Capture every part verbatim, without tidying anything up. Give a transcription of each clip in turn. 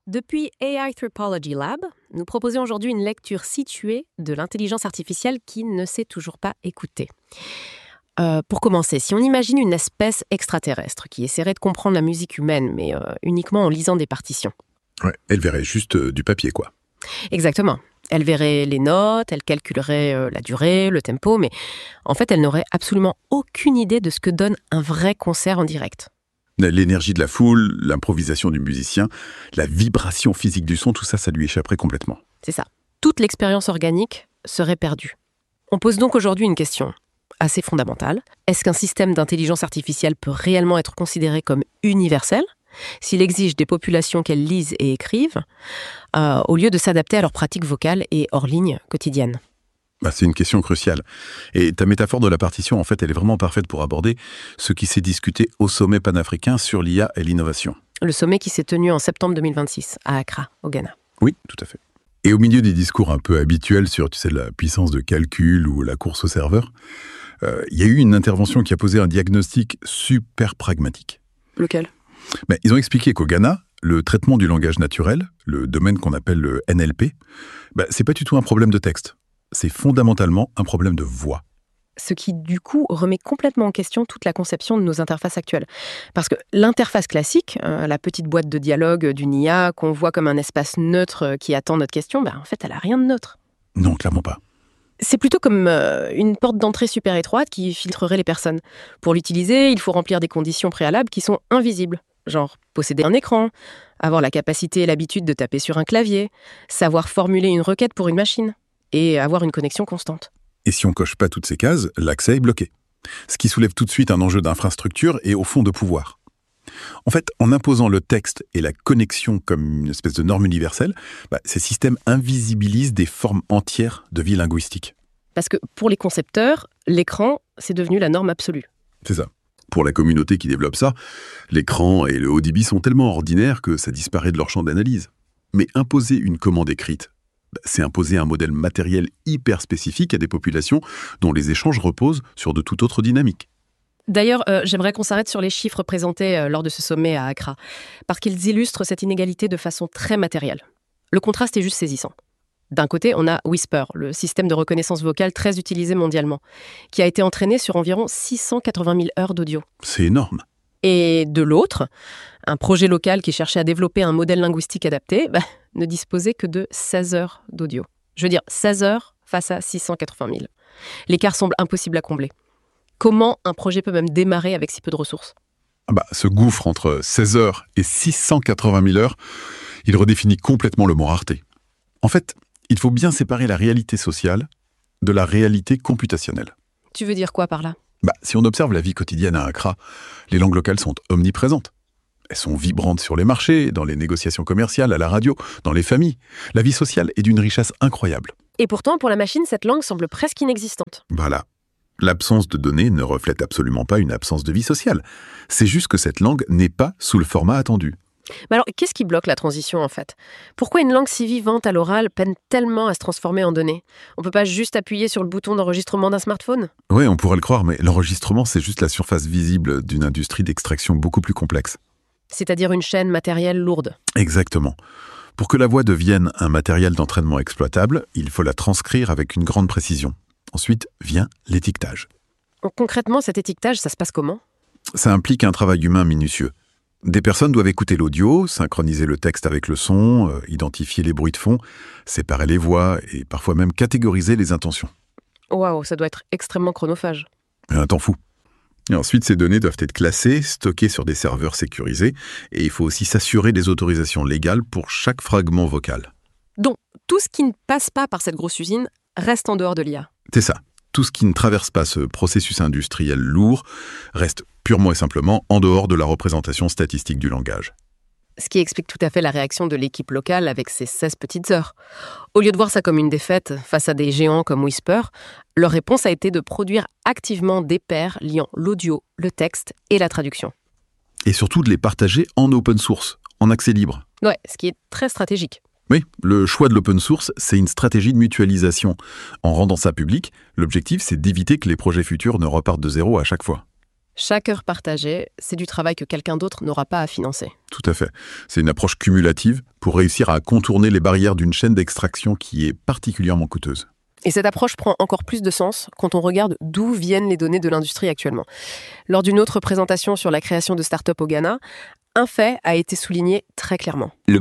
Depuis A I Anthropology Lab, nous proposons aujourd'hui une lecture située de l'intelligence artificielle qui ne sait toujours pas écouter. Euh, pour commencer, si on imagine une espèce extraterrestre qui essaierait de comprendre la musique humaine, mais euh, uniquement en lisant des partitions. Ouais, elle verrait juste euh, du papier, quoi. Exactement. Elle verrait les notes, elle calculerait euh, la durée, le tempo, mais en fait, elle n'aurait absolument aucune idée de ce que donne un vrai concert en direct. L'énergie de la foule, l'improvisation du musicien, la vibration physique du son, tout ça, ça lui échapperait complètement. C'est ça. Toute l'expérience organique serait perdue. On pose donc aujourd'hui une question assez fondamentale. Est-ce qu'un système d'intelligence artificielle peut réellement être considéré comme universel s'il exige des populations qu'elles lisent et écrivent, euh, au lieu de s'adapter à leurs pratiques vocales et hors ligne quotidiennes? Bah, c'est une question cruciale. Et ta métaphore de la partition, en fait, elle est vraiment parfaite pour aborder ce qui s'est discuté au sommet panafricain sur l'I A et l'innovation. Le sommet qui s'est tenu en septembre deux mille vingt-six, à Accra, au Ghana. Oui, tout à fait. Et au milieu des discours un peu habituels sur, tu sais, la puissance de calcul ou la course au serveur, il euh, y a eu une intervention qui a posé un diagnostic super pragmatique. Lequel ? Ben, ils ont expliqué qu'au Ghana, le traitement du langage naturel, le domaine qu'on appelle le N L P, ben, c'est pas du tout un problème de texte. C'est fondamentalement un problème de voix. Ce qui, du coup, remet complètement en question toute la conception de nos interfaces actuelles. Parce que l'interface classique, euh, la petite boîte de dialogue d'une I A qu'on voit comme un espace neutre qui attend notre question, ben, en fait, elle n'a rien de neutre. Non, clairement pas. C'est plutôt comme euh, une porte d'entrée super étroite qui filtrerait les personnes. Pour l'utiliser, il faut remplir des conditions préalables qui sont invisibles. Genre posséder un écran, avoir la capacité et l'habitude de taper sur un clavier, savoir formuler une requête pour une machine et avoir une connexion constante. Et si on coche pas toutes ces cases, l'accès est bloqué. Ce qui soulève tout de suite un enjeu d'infrastructure et au fond de pouvoir. En fait, en imposant le texte et la connexion comme une espèce de norme universelle, bah, ces systèmes invisibilisent des formes entières de vie linguistique. Parce que pour les concepteurs, l'écran, c'est devenu la norme absolue. C'est ça. Pour la communauté qui développe ça, l'écran et le haut débit sont tellement ordinaires que ça disparaît de leur champ d'analyse. Mais imposer une commande écrite, c'est imposer un modèle matériel hyper spécifique à des populations dont les échanges reposent sur de toute autre dynamique. D'ailleurs, euh, j'aimerais qu'on s'arrête sur les chiffres présentés euh, lors de ce sommet à Accra, parce qu'ils illustrent cette inégalité de façon très matérielle. Le contraste est juste saisissant. D'un côté, on a Whisper, le système de reconnaissance vocale très utilisé mondialement, qui a été entraîné sur environ six cent quatre-vingt mille heures d'audio. C'est énorme. Et de l'autre, un projet local qui cherchait à développer un modèle linguistique adapté bah, ne disposait que de seize heures d'audio. Je veux dire, seize heures face à six cent quatre-vingt mille. L'écart semble impossible à combler. Comment un projet peut même démarrer avec si peu de ressources ? Ah bah, ce gouffre entre seize heures et six cent quatre-vingt mille heures, il redéfinit complètement le mot rareté. En fait, il faut bien séparer la réalité sociale de la réalité computationnelle. Tu veux dire quoi par là ? Bah, si on observe la vie quotidienne à Accra, les langues locales sont omniprésentes. Elles sont vibrantes sur les marchés, dans les négociations commerciales, à la radio, dans les familles. La vie sociale est d'une richesse incroyable. Et pourtant, pour la machine, cette langue semble presque inexistante. Voilà. L'absence de données ne reflète absolument pas une absence de vie sociale. C'est juste que cette langue n'est pas sous le format attendu. Mais alors, qu'est-ce qui bloque la transition, en fait ? Pourquoi une langue si vivante à l'oral peine tellement à se transformer en données ? On peut pas juste appuyer sur le bouton d'enregistrement d'un smartphone ? Oui, on pourrait le croire, mais l'enregistrement, c'est juste la surface visible d'une industrie d'extraction beaucoup plus complexe. C'est-à-dire une chaîne matérielle lourde. Exactement. Pour que la voix devienne un matériel d'entraînement exploitable, il faut la transcrire avec une grande précision. Ensuite vient l'étiquetage. Concrètement, cet étiquetage, ça se passe comment ? Ça implique un travail humain minutieux. Des personnes doivent écouter l'audio, synchroniser le texte avec le son, euh, identifier les bruits de fond, séparer les voix et parfois même catégoriser les intentions. Waouh, ça doit être extrêmement chronophage. Un temps fou. Et ensuite, ces données doivent être classées, stockées sur des serveurs sécurisés, et il faut aussi s'assurer des autorisations légales pour chaque fragment vocal. Donc, tout ce qui ne passe pas par cette grosse usine reste en dehors de l'I A. C'est ça. Tout ce qui ne traverse pas ce processus industriel lourd reste purement et simplement en dehors de la représentation statistique du langage. Ce qui explique tout à fait la réaction de l'équipe locale avec ses seize petites heures. Au lieu de voir ça comme une défaite face à des géants comme Whisper, leur réponse a été de produire activement des pairs liant l'audio, le texte et la traduction. Et surtout de les partager en open source, en accès libre. Ouais, ce qui est très stratégique. Oui, le choix de l'open source, c'est une stratégie de mutualisation. En rendant ça public, l'objectif, c'est d'éviter que les projets futurs ne repartent de zéro à chaque fois. Chaque heure partagée, c'est du travail que quelqu'un d'autre n'aura pas à financer. Tout à fait. C'est une approche cumulative pour réussir à contourner les barrières d'une chaîne d'extraction qui est particulièrement coûteuse. Et cette approche prend encore plus de sens quand on regarde d'où viennent les données de l'industrie actuellement. Lors d'une autre présentation sur la création de start-up au Ghana, un fait a été souligné très clairement. Lequel ?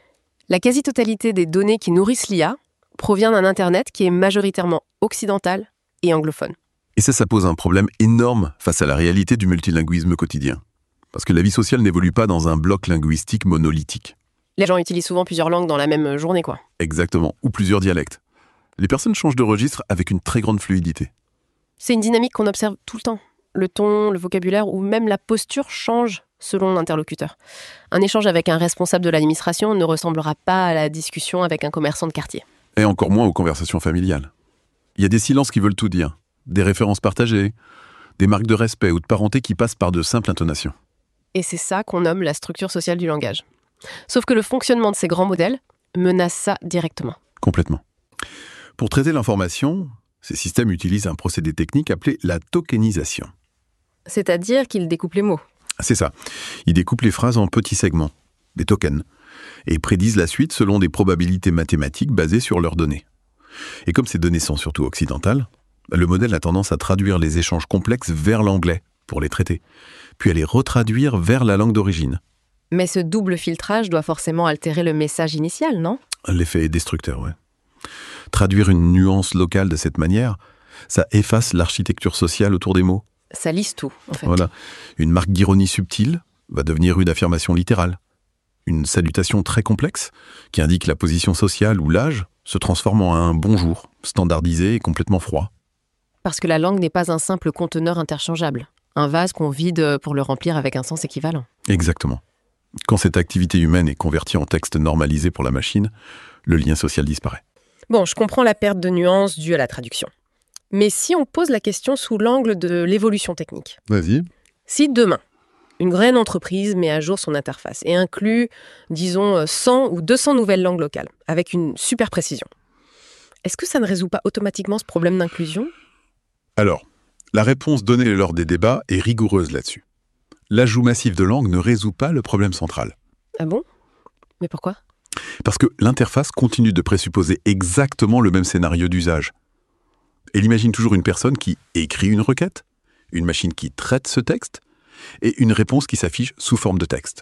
La quasi-totalité des données qui nourrissent l'I A provient d'un Internet qui est majoritairement occidental et anglophone. Et ça, ça pose un problème énorme face à la réalité du multilinguisme quotidien. Parce que la vie sociale n'évolue pas dans un bloc linguistique monolithique. Les gens utilisent souvent plusieurs langues dans la même journée, quoi. Exactement, ou plusieurs dialectes. Les personnes changent de registre avec une très grande fluidité. C'est une dynamique qu'on observe tout le temps. Le ton, le vocabulaire ou même la posture changent selon l'interlocuteur. Un échange avec un responsable de l'administration ne ressemblera pas à la discussion avec un commerçant de quartier. Et encore moins aux conversations familiales. Il y a des silences qui veulent tout dire, des références partagées, des marques de respect ou de parenté qui passent par de simples intonations. Et c'est ça qu'on nomme la structure sociale du langage. Sauf que le fonctionnement de ces grands modèles menace ça directement. Complètement. Pour traiter l'information, ces systèmes utilisent un procédé technique appelé la tokenisation. C'est-à-dire qu'ils découpent les mots. C'est ça. Ils découpent les phrases en petits segments, des tokens, et prédisent la suite selon des probabilités mathématiques basées sur leurs données. Et comme ces données sont surtout occidentales, le modèle a tendance à traduire les échanges complexes vers l'anglais pour les traiter, puis à les retraduire vers la langue d'origine. Mais ce double filtrage doit forcément altérer le message initial, non ? L'effet est destructeur, ouais. Traduire une nuance locale de cette manière, ça efface l'architecture sociale autour des mots. Ça lisse tout, en fait. Voilà. Une marque d'ironie subtile va devenir une affirmation littérale. Une salutation très complexe, qui indique la position sociale ou l'âge, se transforme en un bonjour, standardisé et complètement froid. Parce que la langue n'est pas un simple conteneur interchangeable. Un vase qu'on vide pour le remplir avec un sens équivalent. Exactement. Quand cette activité humaine est convertie en texte normalisé pour la machine, le lien social disparaît. Bon, je comprends la perte de nuances due à la traduction. Mais si on pose la question sous l'angle de l'évolution technique. Vas-y. Si demain, une grande entreprise met à jour son interface et inclut, disons, cent ou deux cents nouvelles langues locales, avec une super précision, est-ce que ça ne résout pas automatiquement ce problème d'inclusion ? Alors, la réponse donnée lors des débats est rigoureuse là-dessus. L'ajout massif de langues ne résout pas le problème central. Ah bon ? Mais pourquoi ? Parce que l'interface continue de présupposer exactement le même scénario d'usage. Elle imagine toujours une personne qui écrit une requête, une machine qui traite ce texte, et une réponse qui s'affiche sous forme de texte.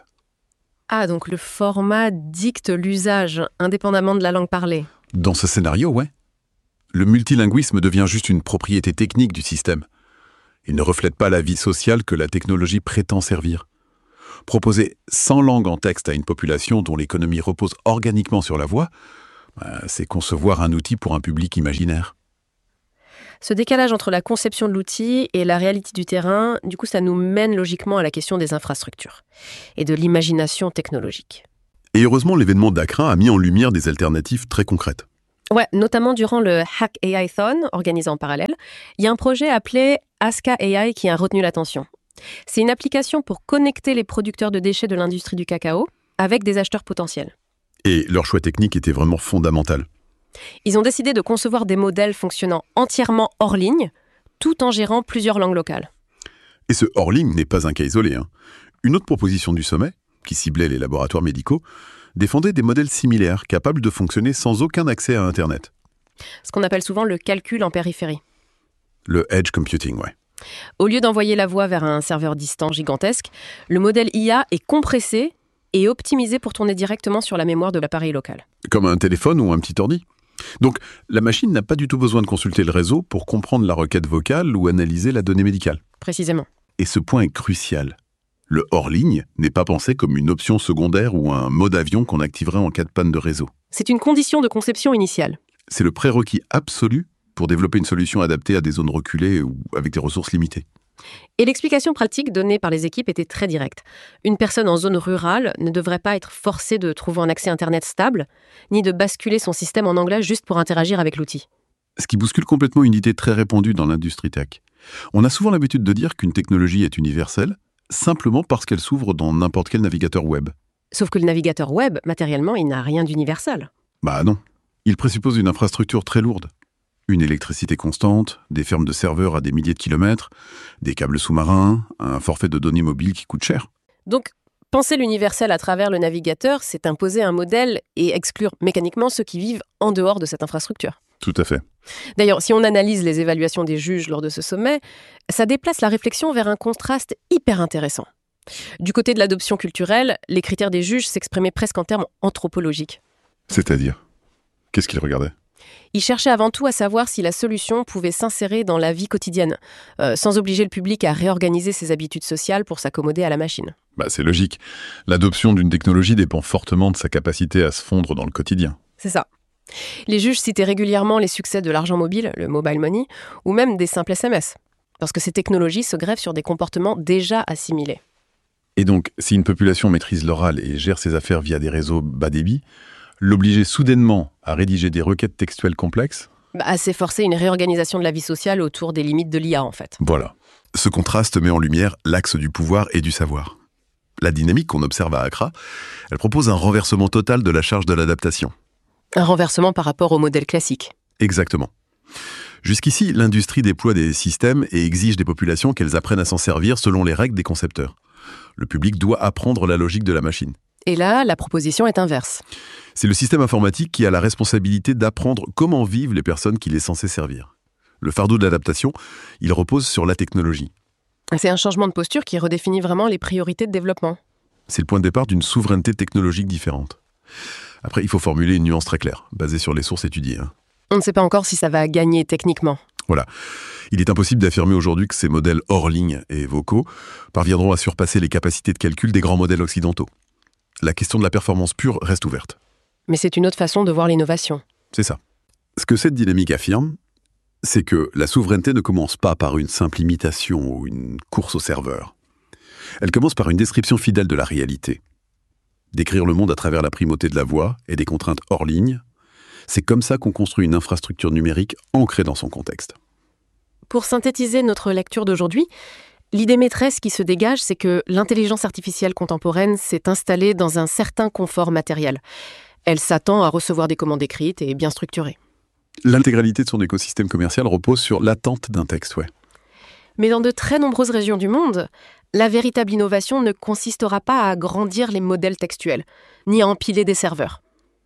Ah, donc le format dicte l'usage, indépendamment de la langue parlée. Dans ce scénario, ouais. Le multilinguisme devient juste une propriété technique du système. Il ne reflète pas la vie sociale que la technologie prétend servir. Proposer cent langues en texte à une population dont l'économie repose organiquement sur la voix, bah, c'est concevoir un outil pour un public imaginaire. Ce décalage entre la conception de l'outil et la réalité du terrain, du coup, ça nous mène logiquement à la question des infrastructures et de l'imagination technologique. Et heureusement, l'événement Dakar a mis en lumière des alternatives très concrètes. Ouais, notamment durant le Hack A I-thon, organisé en parallèle, il y a un projet appelé Aska A I qui a retenu l'attention. C'est une application pour connecter les producteurs de déchets de l'industrie du cacao avec des acheteurs potentiels. Et leur choix technique était vraiment fondamental. Ils ont décidé de concevoir des modèles fonctionnant entièrement hors ligne, tout en gérant plusieurs langues locales. Et ce hors ligne n'est pas un cas isolé. Hein. Une autre proposition du sommet, qui ciblait les laboratoires médicaux, défendait des modèles similaires capables de fonctionner sans aucun accès à Internet. Ce qu'on appelle souvent le calcul en périphérie. Le edge computing, ouais. Au lieu d'envoyer la voix vers un serveur distant gigantesque, le modèle I A est compressé et optimisé pour tourner directement sur la mémoire de l'appareil local. Comme un téléphone ou un petit ordi. Donc, la machine n'a pas du tout besoin de consulter le réseau pour comprendre la requête vocale ou analyser la donnée médicale. Précisément. Et ce point est crucial. Le hors-ligne n'est pas pensé comme une option secondaire ou un mode avion qu'on activerait en cas de panne de réseau. C'est une condition de conception initiale. C'est le prérequis absolu pour développer une solution adaptée à des zones reculées ou avec des ressources limitées. Et l'explication pratique donnée par les équipes était très directe. Une personne en zone rurale ne devrait pas être forcée de trouver un accès Internet stable, ni de basculer son système en anglais juste pour interagir avec l'outil. Ce qui bouscule complètement une idée très répandue dans l'industrie tech. On a souvent l'habitude de dire qu'une technologie est universelle, simplement parce qu'elle s'ouvre dans n'importe quel navigateur web. Sauf que le navigateur web, matériellement, il n'a rien d'universel. Bah non. Il présuppose une infrastructure très lourde. Une électricité constante, des fermes de serveurs à des milliers de kilomètres, des câbles sous-marins, un forfait de données mobiles qui coûte cher. Donc, penser l'universel à travers le navigateur, c'est imposer un modèle et exclure mécaniquement ceux qui vivent en dehors de cette infrastructure. Tout à fait. D'ailleurs, si on analyse les évaluations des juges lors de ce sommet, ça déplace la réflexion vers un contraste hyper intéressant. Du côté de l'adoption culturelle, les critères des juges s'exprimaient presque en termes anthropologiques. C'est-à-dire ? Qu'est-ce qu'ils regardaient ? Ils cherchaient avant tout à savoir si la solution pouvait s'insérer dans la vie quotidienne, euh, sans obliger le public à réorganiser ses habitudes sociales pour s'accommoder à la machine. Bah, c'est logique. L'adoption d'une technologie dépend fortement de sa capacité à se fondre dans le quotidien. C'est ça. Les juges citaient régulièrement les succès de l'argent mobile, le mobile money, ou même des simples S M S, parce que ces technologies se greffent sur des comportements déjà assimilés. Et donc, si une population maîtrise l'oral et gère ses affaires via des réseaux bas débit, l'obliger soudainement à rédiger des requêtes textuelles complexes ? Bah, c'est forcer une réorganisation de la vie sociale autour des limites de l'I A, en fait. Voilà. Ce contraste met en lumière l'axe du pouvoir et du savoir. La dynamique qu'on observe à Accra, elle propose un renversement total de la charge de l'adaptation. Un renversement par rapport au modèle classique. Exactement. Jusqu'ici, l'industrie déploie des systèmes et exige des populations qu'elles apprennent à s'en servir selon les règles des concepteurs. Le public doit apprendre la logique de la machine. Et là, la proposition est inverse. C'est le système informatique qui a la responsabilité d'apprendre comment vivent les personnes qu'il est censé servir. Le fardeau de l'adaptation, il repose sur la technologie. C'est un changement de posture qui redéfinit vraiment les priorités de développement. C'est le point de départ d'une souveraineté technologique différente. Après, il faut formuler une nuance très claire, basée sur les sources étudiées. Hein. On ne sait pas encore si ça va gagner techniquement. Voilà. Il est impossible d'affirmer aujourd'hui que ces modèles hors ligne et vocaux parviendront à surpasser les capacités de calcul des grands modèles occidentaux. La question de la performance pure reste ouverte. Mais c'est une autre façon de voir l'innovation. C'est ça. Ce que cette dynamique affirme, c'est que la souveraineté ne commence pas par une simple imitation ou une course au serveur. Elle commence par une description fidèle de la réalité. Décrire le monde à travers la primauté de la voix et des contraintes hors ligne, c'est comme ça qu'on construit une infrastructure numérique ancrée dans son contexte. Pour synthétiser notre lecture d'aujourd'hui, l'idée maîtresse qui se dégage, c'est que l'intelligence artificielle contemporaine s'est installée dans un certain confort matériel. Elle s'attend à recevoir des commandes écrites et bien structurées. L'intégralité de son écosystème commercial repose sur l'attente d'un texte, ouais. Mais dans de très nombreuses régions du monde, la véritable innovation ne consistera pas à agrandir les modèles textuels, ni à empiler des serveurs.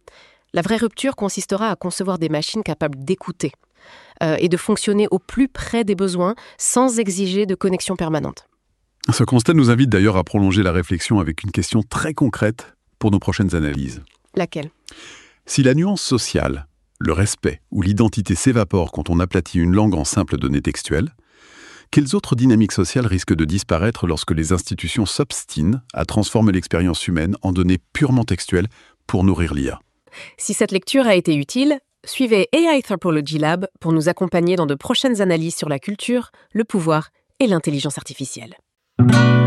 La vraie rupture consistera à concevoir des machines capables d'écouter euh, et de fonctionner au plus près des besoins sans exiger de connexion permanente. Ce constat nous invite d'ailleurs à prolonger la réflexion avec une question très concrète pour nos prochaines analyses. Laquelle ? Si la nuance sociale, le respect ou l'identité s'évapore quand on aplatit une langue en simples données textuelles, quelles autres dynamiques sociales risquent de disparaître lorsque les institutions s'obstinent à transformer l'expérience humaine en données purement textuelles pour nourrir l'I A ? Si cette lecture a été utile, suivez A I Anthropology Lab pour nous accompagner dans de prochaines analyses sur la culture, le pouvoir et l'intelligence artificielle.